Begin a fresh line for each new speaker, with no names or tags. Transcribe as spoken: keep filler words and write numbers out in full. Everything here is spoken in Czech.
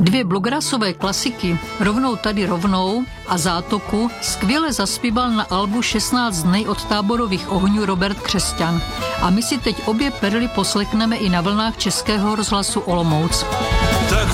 Dvě bluegrassové klasiky, Rovnou tady rovnou a Zátoku, skvěle zaspíval na albu šestnáct dny od Táborových ohňů Robert Křesťan. A my si teď obě perly poslekneme i na vlnách Českého rozhlasu Olomouc.